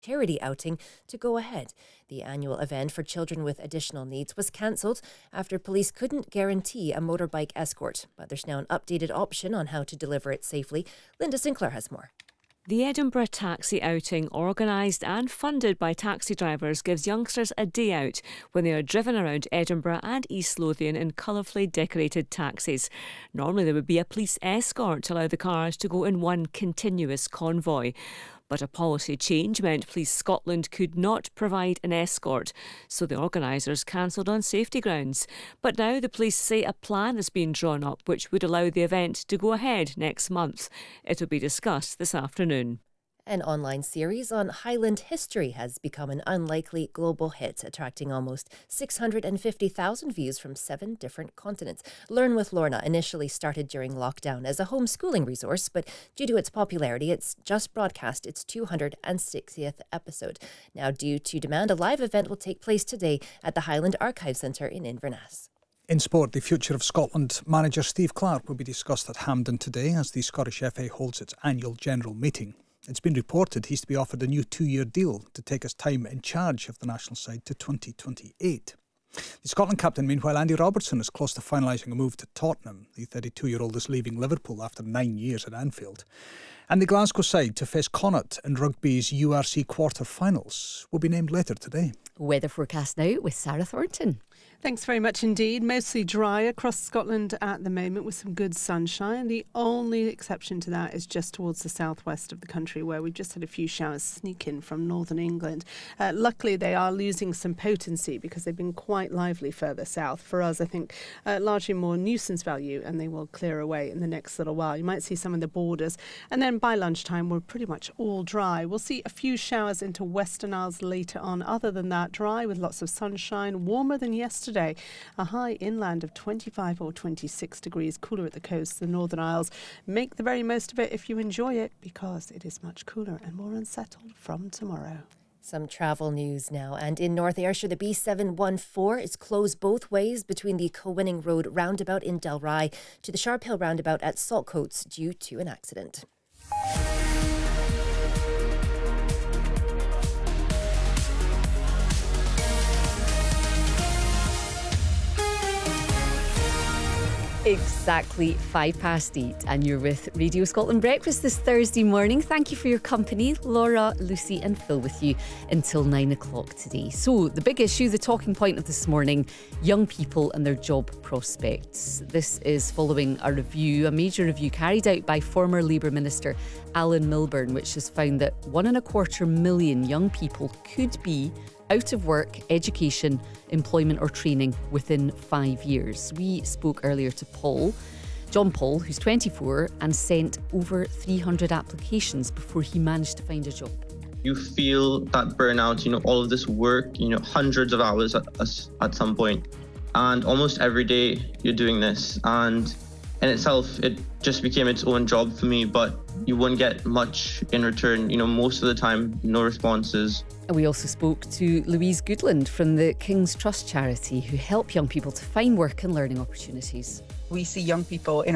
charity outing to go ahead. The annual event for children with additional needs was cancelled after police couldn't guarantee a motorbike escort, but there's now an updated option on how to deliver it safely. Linda Sinclair has more. The Edinburgh Taxi Outing, organised and funded by taxi drivers, gives youngsters a day out when they are driven around Edinburgh and East Lothian in colourfully decorated taxis. Normally there would be a police escort to allow the cars to go in one continuous convoy. But a policy change meant Police Scotland could not provide an escort, so the organisers cancelled on safety grounds. But now the police say a plan has been drawn up which would allow the event to go ahead next month. It will be discussed this afternoon. An online series on Highland history has become an unlikely global hit, attracting almost 650,000 views from 7 different continents. Learn with Lorna initially started during lockdown as a homeschooling resource, but due to its popularity, it's just broadcast its 260th episode. Now, due to demand, a live event will take place today at the Highland Archive Centre in Inverness. In sport, the future of Scotland manager Steve Clarke will be discussed at Hampden today as the Scottish FA holds its annual general meeting. It's been reported he's to be offered a new 2-year deal to take his time in charge of the national side to 2028. The Scotland captain, meanwhile, Andy Robertson, is close to finalising a move to Tottenham. The 32-year-old is leaving Liverpool after 9 years at Anfield. And the Glasgow side to face Connacht in rugby's URC quarter-finals will be named later today. Weather forecast now with Sarah Thornton. Thanks very much indeed. Mostly dry across Scotland at the moment with some good sunshine. The only exception to that is just towards the southwest of the country where we've just had a few showers sneak in from northern England. Luckily, they are losing some potency because they've been quite lively further south. For us, I think largely more nuisance value, and they will clear away in the next little while. You might see some of the borders. And then by lunchtime, we're pretty much all dry. We'll see a few showers into Western Isles later on. Other than that, dry with lots of sunshine, warmer than yesterday. A high inland of 25 or 26 degrees, cooler at the coast, the Northern Isles. Make the very most of it if you enjoy it, because it is much cooler and more unsettled from tomorrow. Some travel news now. And in North Ayrshire, the B714 is closed both ways between the Kilwinning Road roundabout in Dalry to the Sharp Hill roundabout at Saltcoats due to an accident. Exactly 8:05 and you're with Radio Scotland Breakfast this Thursday morning. Thank you for your company. Laura, Lucy and Phil with you until 9 o'clock today. So the big issue, the talking point of this morning, young people and their job prospects. This is following a major review carried out by former Labour Minister Alan Milburn, which has found that 1.25 million young people could be out of work, education, employment or training within 5 years. We spoke earlier to John Paul, who's 24 and sent over 300 applications before he managed to find a job. You feel that burnout, all of this work, hundreds of hours at some point. And almost every day you're doing this. And in itself, it just became its own job for me, but you wouldn't get much in return. Most of the time, no responses. We also spoke to Louise Goodland from the King's Trust charity, who help young people to find work and learning opportunities. We see young people in